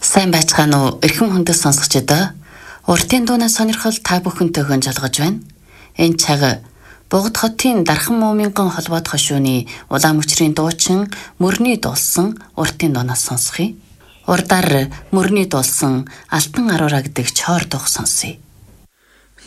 Сайн байцгаана уу? Эрхэм хүндэс сонсогчдоо. Уртын дуунаас сонирхол та бүхэнтэйгэн жалгаж байна. Энэ цаг Богд хотын Дархан Мууминган холбоод хошууны улаан мөчрийн дуучин мөрний дуулсан уртын дуунаас сонсхий. Урдаар мөрний дуулсан Алтан Аруураа гэдэг чоор дууг сонсъё.